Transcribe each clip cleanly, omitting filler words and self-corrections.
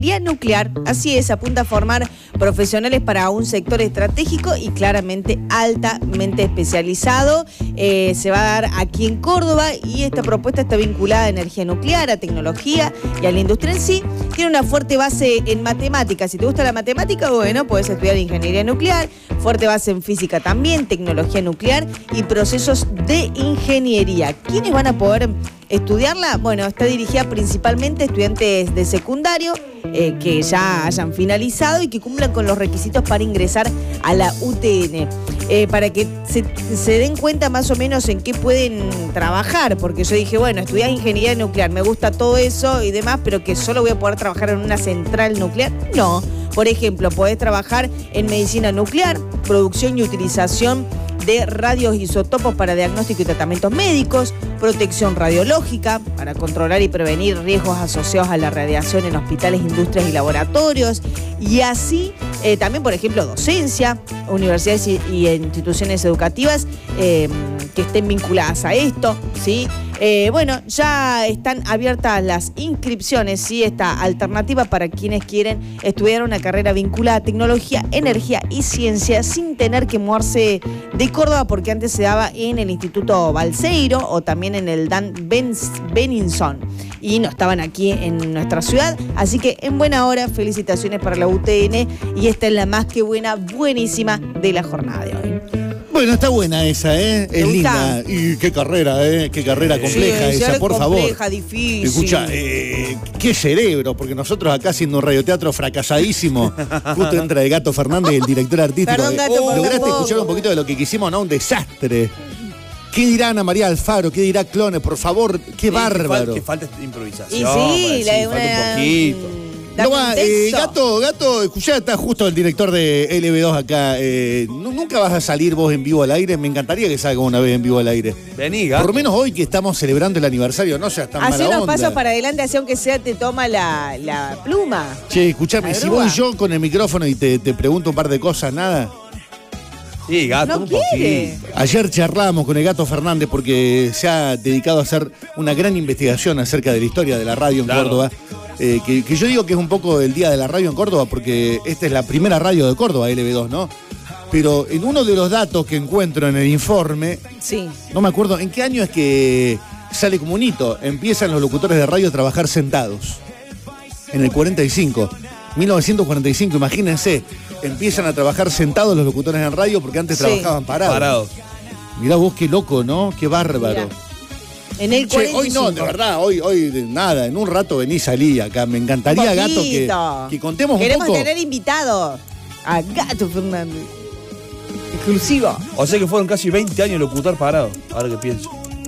nuclear, así es, apunta a formar profesionales para un sector estratégico y claramente altamente especializado. Se va a dar aquí en Córdoba y esta propuesta está vinculada a energía nuclear, a tecnología y a la industria en sí. Tiene una fuerte base en matemáticas. Si te gusta la matemática, bueno, puedes estudiar ingeniería nuclear, fuerte base en física también, tecnología nuclear y procesos de ingeniería. ¿Quiénes van a poder estudiarla? Bueno, está dirigida principalmente a estudiantes de secundario que ya hayan finalizado y que cumplan con los requisitos para ingresar a la UTN. Para que se den cuenta más o menos en qué pueden trabajar, porque yo dije, bueno, estudiar ingeniería nuclear, me gusta todo eso y demás, pero que solo voy a poder trabajar en una central nuclear. No, por ejemplo, podés trabajar en medicina nuclear, producción y utilización de radios isótopos para diagnóstico y tratamientos médicos, protección radiológica para controlar y prevenir riesgos asociados a la radiación en hospitales, industrias y laboratorios, y así también, por ejemplo, docencia, universidades y instituciones educativas que estén vinculadas a esto, ¿sí? Bueno, ya están abiertas las inscripciones, ¿sí? Esta alternativa para quienes quieren estudiar una carrera vinculada a tecnología, energía y ciencia sin tener que mudarse de Córdoba, porque antes se daba en el Instituto Balseiro o también en el Dan Benninson y no estaban aquí en nuestra ciudad. Así que en buena hora, felicitaciones para la UTN y esta es la más que buena, buenísima de la jornada de hoy. Bueno, está buena esa, ¿eh? Es linda. Y qué carrera, ¿eh? Qué carrera compleja esa, por favor. Compleja, difícil. Escucha, qué cerebro, porque nosotros acá haciendo un radioteatro fracasadísimo, justo entra el Gato Fernández, el director artístico. Perdón, Gato, lograste escuchar un poquito de lo que quisimos, ¿no? Un desastre. ¿Qué dirá Ana María Alfaro? ¿Qué dirá Clones? Por favor, qué bárbaro. Que falta improvisación. Y sí, falta un poquito. No va, Gato, escuchá, está justo el director de LB2 acá. ¿Nunca vas a salir vos en vivo al aire? Me encantaría que salga una vez en vivo al aire. Vení, Gato. Por lo menos hoy que estamos celebrando el aniversario, no seas tan mala onda. Hacé unos pasos para adelante, así aunque sea te toma la pluma. Che, escuchame, si voy yo con el micrófono y te pregunto un par de cosas, nada. Sí, Gato, no un quiere. poquito. Ayer charlamos con el Gato Fernández porque se ha dedicado a hacer una gran investigación acerca de la historia de la radio en Córdoba. Que yo digo que es un poco el día de la radio en Córdoba porque esta es la primera radio de Córdoba, LB2, ¿no? Pero en uno de los datos que encuentro en el informe, sí, no me acuerdo en qué año es que sale como un hito, empiezan los locutores de radio a trabajar sentados. En el 45, 1945, imagínense, empiezan a trabajar sentados los locutores en radio porque antes trabajaban parados. Mirá vos qué loco, ¿no? Qué bárbaro. Mirá. En el 45. Hoy no, de verdad, hoy nada, en un rato vení, salí acá. Me encantaría, Gato, que contemos un poco. Queremos tener invitado a Gato Fernández. Exclusivo. O sea que fueron casi 20 años locutor parado, ahora que pienso.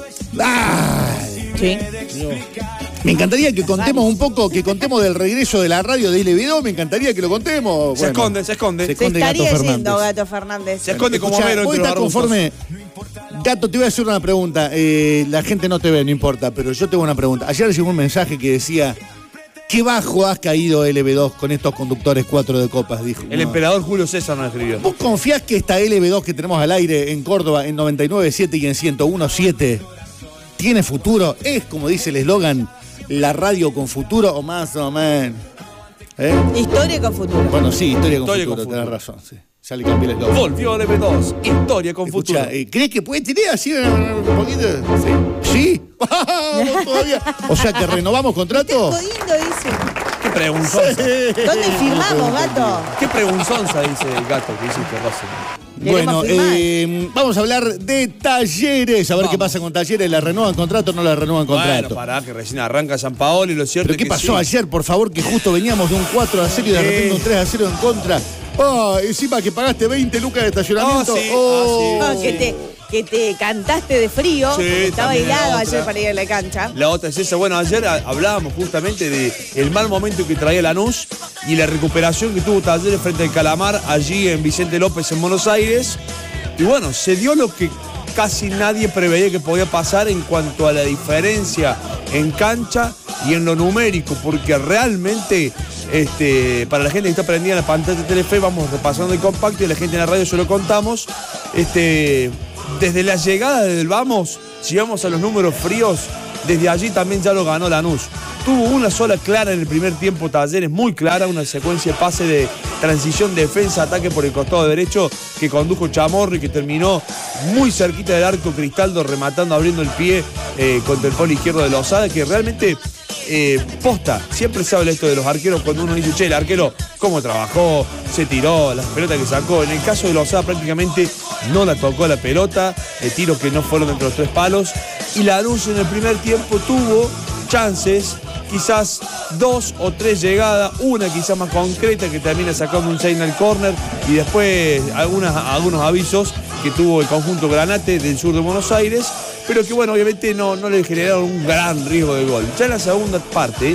¡Ay! Sí. Me encantaría que contemos un poco, que contemos del regreso de la radio de LB2, me encantaría que lo contemos. Se esconde. Se Gato estaría Fernández. yendo Gato Fernández. Se esconde como Homero Hoy entre los estás arbustos. conforme. Gato, te voy a hacer una pregunta. La gente no te ve, no importa, pero yo tengo una pregunta. Ayer llegó un mensaje que decía: qué bajo has caído LB2 con estos conductores 4 de copas, dijo. El emperador Julio César nos escribió. ¿Vos confiás que esta LB2 que tenemos al aire en Córdoba en 99.7 y en 101.7 tiene futuro? Es, como dice el eslogan, la radio con futuro o más o menos. Historia con futuro. Bueno, sí, historia con Historia futuro, con tenés futuro. razón, sí. Ya le cambié el eslogan. Volvió LB2, historia con Escucha, futuro. ¿crees que puede tirar así un poquito? Sí. ¿Sí? Vamos todavía. O sea que renovamos contrato. Jodiendo, dice. Qué pregunzonza. ¿Dónde firmamos, Gato? Qué pregunzonza, dice el Gato que hiciste, Rosy. Bueno, Queremos vamos a hablar de Talleres. A ver qué pasa con Talleres. ¿La renuevan contrato o no la renuevan contrato? Bueno, pará, que recién arranca San Paolo y lo cierto ¿Pero es qué que pasó sí. ayer, por favor? Que justo veníamos de un 4-0 y de repente un 3-0 en contra. Encima que pagaste 20 lucas de estacionamiento. Que te cantaste de frío. Sí, Estaba también helado otra. ayer para ir a la cancha. La otra es esa. Bueno, ayer hablábamos justamente de el mal momento que traía Lanús y la recuperación que tuvo Talleres frente al Calamar allí en Vicente López en Buenos Aires. Y bueno, se dio lo que casi nadie preveía que podía pasar en cuanto a la diferencia en cancha y en lo numérico, porque realmente para la gente que está prendida en la pantalla de Telefe, vamos repasando el compacto y la gente en la radio se lo contamos. Desde la llegada del Vamos, si vamos a los números fríos, desde allí también ya lo ganó Lanús. Tuvo una sola clara en el primer tiempo Talleres, muy clara, una secuencia de pase de transición, defensa, ataque por el costado derecho que condujo Chamorro y que terminó muy cerquita del arco Cristaldo, rematando, abriendo el pie contra el polo izquierdo de Lozada, que realmente posta. Siempre se habla esto de los arqueros cuando uno dice, che, el arquero cómo trabajó, se tiró, las pelotas que sacó. En el caso de Lozada prácticamente no la tocó la pelota, tiros que no fueron entre los 3 palos. Y Lanús en el primer tiempo tuvo chances, quizás 2 o 3 llegadas, una quizás más concreta que termina sacando un signal corner y después algunos avisos que tuvo el conjunto Granate del sur de Buenos Aires, pero que bueno, obviamente no le generaron un gran riesgo de gol. Ya en la segunda parte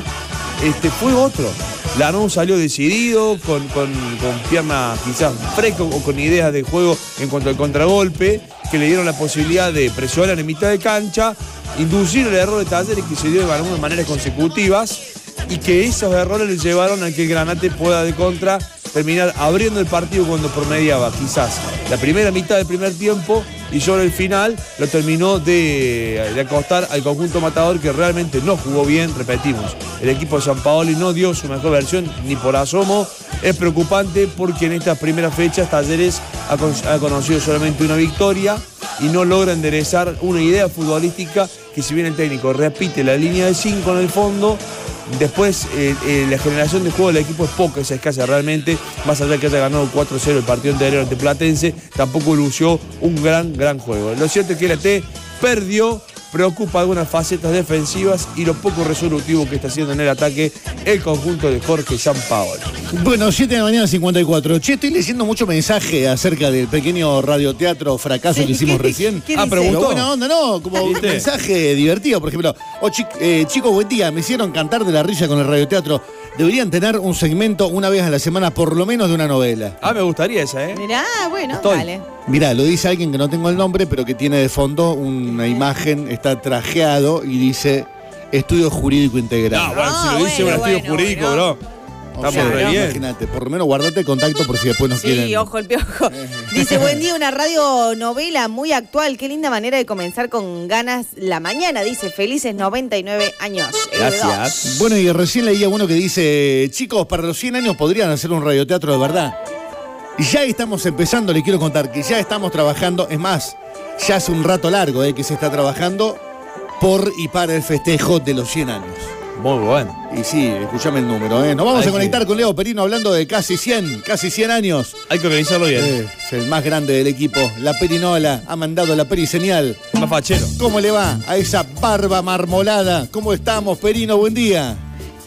fue otro. Lanús salió decidido, con piernas quizás frescas o con ideas de juego en cuanto al contragolpe, que le dieron la posibilidad de presionar en mitad de cancha, inducir el error de Talleres que se dio de algunas maneras consecutivas y que esos errores le llevaron a que el Granate pueda de contra terminar abriendo el partido cuando promediaba quizás la primera mitad del primer tiempo y sobre el final lo terminó de acostar al conjunto matador que realmente no jugó bien, repetimos. El equipo de Sampaoli no dio su mejor versión ni por asomo. Es preocupante porque en estas primeras fechas Talleres ha conocido solamente una victoria y no logra enderezar una idea futbolística que si bien el técnico repite la línea de 5 en el fondo, después la generación de juego del equipo es poca, es escasa realmente, más allá de que haya ganado 4-0 el partido anterior ante Platense, tampoco lució un gran juego. Lo cierto es que la T perdió, preocupa algunas facetas defensivas y lo poco resolutivo que está haciendo en el ataque el conjunto de Jorge Sampaoli. Bueno, 7 de la mañana, 54. Che, estoy leyendo mucho mensaje acerca del pequeño radioteatro fracaso que hicimos recién. ¿Qué dice? Pero buena onda, ¿no? Como un ¿Viste? mensaje divertido, por ejemplo. Chicos, buen día, me hicieron cantar de la risa con el radioteatro. Deberían tener un segmento una vez a la semana, por lo menos de una novela. Me gustaría esa, Mirá, bueno, Estoy. dale. Mirá, lo dice alguien que no tengo el nombre, pero que tiene de fondo una imagen, está trajeado y dice Estudio Jurídico Integral. Bueno, si lo dice un estudio jurídico, bro. O Estamos sea, re bien. imagínate, por lo menos guardate el contacto por si después nos quieren. Sí, ojo el piojo. Dice, buen día, una radionovela muy actual. Qué linda manera de comenzar con ganas la mañana. Dice, felices 99 años. Gracias. Bueno, y recién leía uno que dice, chicos, para los 100 años podrían hacer un radioteatro de verdad. Y ya estamos empezando, le quiero contar que ya estamos trabajando, es más, ya hace un rato largo que se está trabajando por y para el festejo de los 100 años. Muy bueno. Y sí, escuchame el número, Nos vamos a conectar con Leo Perino hablando de casi 100 años. Hay que organizarlo bien. Es el más grande del equipo. La Perinola ha mandado la periseñal. Más fachero. ¿Cómo le va a esa barba marmolada? ¿Cómo estamos, Perino? Buen día.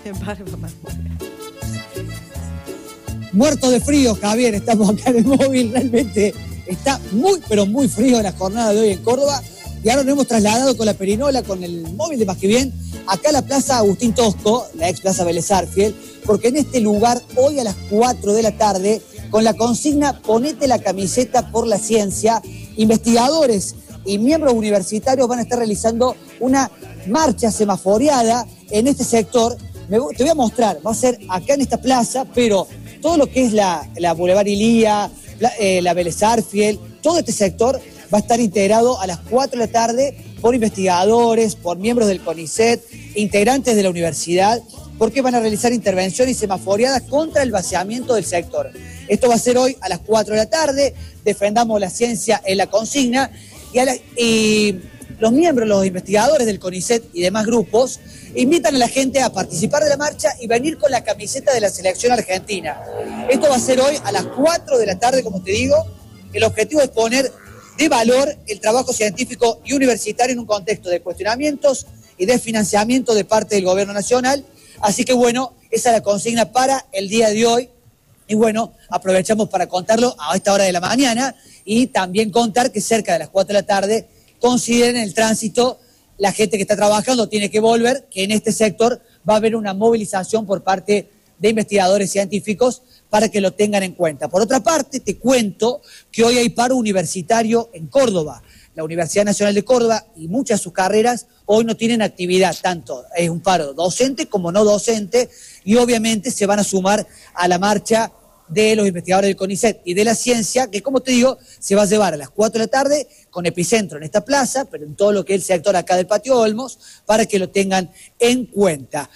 Muerto de frío, Javier, estamos acá en el móvil, realmente está muy, pero muy frío la jornada de hoy en Córdoba. Y ahora nos hemos trasladado con la Perinola, con el móvil de Más que Bien, acá a la Plaza Agustín Tosco, la ex Plaza Vélez Sarsfield, porque en este lugar, hoy a las 4 de la tarde, con la consigna Ponete la camiseta por la ciencia, investigadores y miembros universitarios van a estar realizando una marcha semaforeada en este sector. Te voy a mostrar, va a ser acá en esta plaza, pero todo lo que es la Boulevard Ilía, la Vélez Sarsfield, todo este sector va a estar integrado a las 4 de la tarde por investigadores, por miembros del CONICET, integrantes de la universidad, porque van a realizar intervenciones semaforeadas contra el vaciamiento del sector. Esto va a ser hoy a las 4 de la tarde, defendamos la ciencia en la consigna, y los miembros, los investigadores del CONICET y demás grupos, invitan a la gente a participar de la marcha y venir con la camiseta de la selección argentina. Esto va a ser hoy a las 4 de la tarde, como te digo. El objetivo es poner de valor el trabajo científico y universitario en un contexto de cuestionamientos y de financiamiento de parte del gobierno nacional. Así que bueno, esa es la consigna para el día de hoy. Y bueno, aprovechamos para contarlo a esta hora de la mañana y también contar que cerca de las 4 de la tarde consideren el tránsito. La gente que está trabajando tiene que volver, que en este sector va a haber una movilización por parte de investigadores científicos para que lo tengan en cuenta. Por otra parte, te cuento que hoy hay paro universitario en Córdoba. La Universidad Nacional de Córdoba y muchas de sus carreras hoy no tienen actividad, tanto es un paro docente como no docente, y obviamente se van a sumar a la marcha de los investigadores del CONICET y de la ciencia, que como te digo, se va a llevar a las 4 de la tarde con epicentro en esta plaza, pero en todo lo que es el sector acá del Patio Olmos, para que lo tengan en cuenta.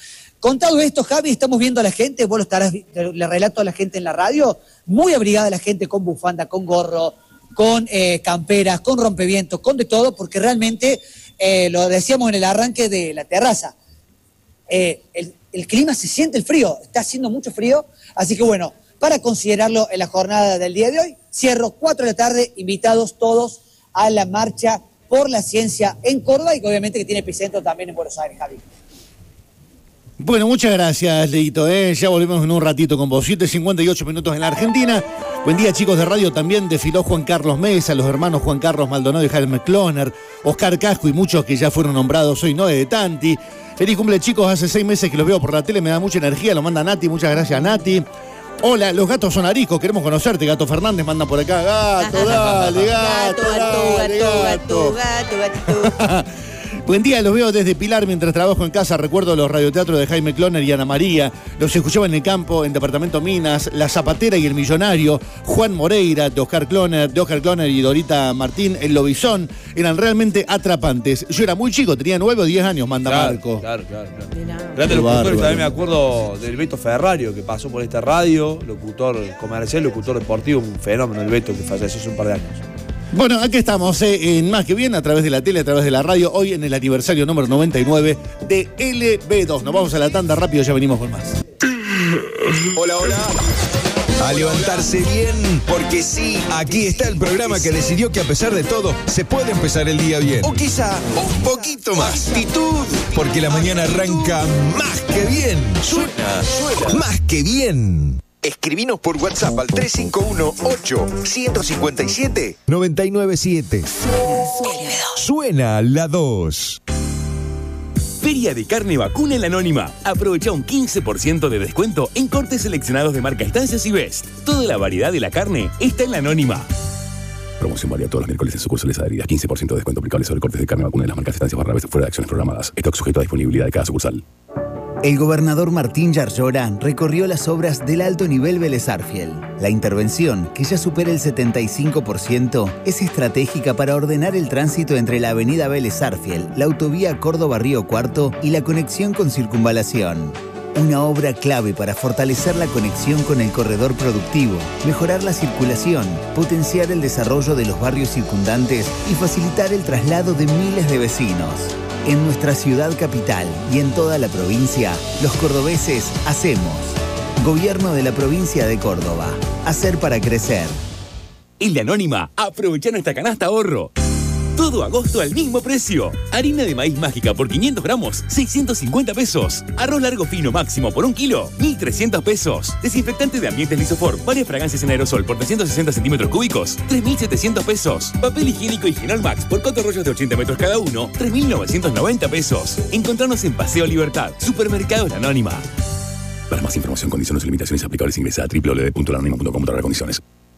Contado esto, Javi, estamos viendo a la gente, vos le relato a la gente en la radio, muy abrigada la gente con bufanda, con gorro, con camperas, con rompevientos, con de todo, porque realmente, lo decíamos en el arranque de la terraza, el clima se siente el frío, está haciendo mucho frío, así que bueno, para considerarlo en la jornada del día de hoy, cierro 4 de la tarde, invitados todos a la marcha por la ciencia en Córdoba y que obviamente que tiene epicentro también en Buenos Aires, Javi. Bueno, muchas gracias, Leito. Ya volvemos en un ratito con vos. 7:58 minutos en la Argentina. Buen día, chicos de radio. También desfiló Juan Carlos Mesa, los hermanos Juan Carlos Maldonado y Jaime Cloner, Oscar Casco y muchos que ya fueron nombrados hoy, Noé de Tanti. Feliz cumple, chicos. Hace 6 meses que los veo por la tele, me da mucha energía. Lo manda Nati. Muchas gracias, Nati. Hola, los gatos son ariscos, queremos conocerte. Gato Fernández manda por acá. Gato, dale, gato, gato. Buen día, los veo desde Pilar mientras trabajo en casa. Recuerdo los radioteatros de Jaime Cloner y Ana María. Los escuchaba en el campo, en Departamento Minas, La Zapatera y El Millonario, Juan Moreira, de Oscar Cloner y Dorita Martín, El Lobizón. Eran realmente atrapantes. Yo era muy chico, tenía 9 o 10 años, manda Marco. Claro. Grande locutor, también me acuerdo del Beto Ferrario, que pasó por esta radio, locutor comercial, locutor deportivo, un fenómeno el Beto, que falleció hace un par de años. Bueno, aquí estamos en Más que Bien, a través de la tele, a través de la radio, hoy en el aniversario número 99 de LB2. Nos vamos a la tanda rápido, ya venimos con más. Hola. A levantarse bien, porque sí, aquí está el programa que decidió que a pesar de todo, se puede empezar el día bien. O quizá un poquito más. Actitud, porque la mañana arranca más que bien. Suena. Más que bien. Escribinos por WhatsApp al 351-8-157-997. Suena la 2. Feria de Carne Vacuna en la Anónima. Aprovecha un 15% de descuento en cortes seleccionados de marca Estancias y Best. Toda la variedad de la carne está en la Anónima. Promoción válida todos los miércoles en sucursales adheridas. 15% de descuento aplicable sobre cortes de carne vacuna de las marcas Estancias / Best fuera de acciones programadas. Stock sujeto a disponibilidad de cada sucursal. El gobernador Martín Yarlora recorrió las obras del alto nivel Vélez Arfiel. La intervención, que ya supera el 75%, es estratégica para ordenar el tránsito entre la avenida Vélez Arfiel, la autovía Córdoba-Río Cuarto y la conexión con Circunvalación. Una obra clave para fortalecer la conexión con el corredor productivo, mejorar la circulación, potenciar el desarrollo de los barrios circundantes y facilitar el traslado de miles de vecinos. En nuestra ciudad capital y en toda la provincia, los cordobeses hacemos. Gobierno de la provincia de Córdoba. Hacer para crecer. En la Anónima, aprovecha nuestra canasta ahorro. Todo agosto al mismo precio. Harina de maíz mágica por 500 gramos, 650 pesos. Arroz largo fino máximo por 1 kilo, 1.300 pesos. Desinfectante de ambientes Lisofor, varias fragancias en aerosol por 360 centímetros cúbicos, 3.700 pesos. Papel higiénico y Genol Max por 4 rollos de 80 metros cada uno, 3.990 pesos. Encontrarnos en Paseo Libertad, Supermercados La Anónima. Para más información, condiciones y limitaciones aplicables, ingresa a www.laanonima.com/condiciones.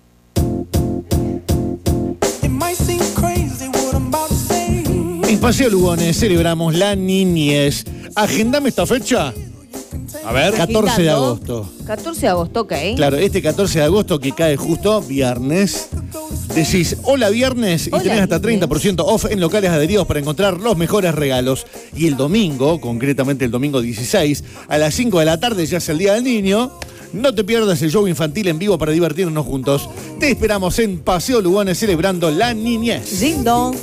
En Paseo Lugones celebramos la niñez. Agendame esta fecha. A ver. 14 de agosto. 14 de agosto, ok. Claro, este 14 de agosto que cae justo viernes. Decís, hola viernes, y tenés hasta 30% off en locales adheridos para encontrar los mejores regalos. Y el domingo, concretamente el domingo 16, a las 5 de la tarde, ya es el Día del Niño. No te pierdas el show infantil en vivo para divertirnos juntos. Te esperamos en Paseo Lugones celebrando la niñez. Lindo.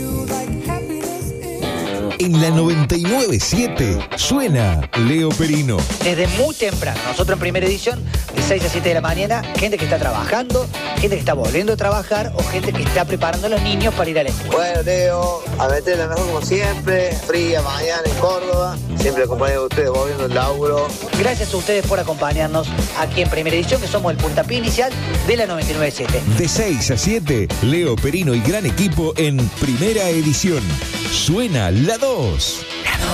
En la 99.7 suena Leo Perino. Desde muy temprano, nosotros en Primera Edición, de 6 a 7 de la mañana, gente que está trabajando, gente que está volviendo a trabajar o gente que está preparando a los niños para ir a la escuela. Bueno, Leo, a meterle mejor como siempre, fría mañana en Córdoba, siempre acompañado de ustedes volviendo el laburo. Gracias a ustedes por acompañarnos aquí en Primera Edición, que somos el puntapié inicial de la 99.7. De 6 a 7, Leo Perino y gran equipo en Primera Edición. Suena la 2. La 2.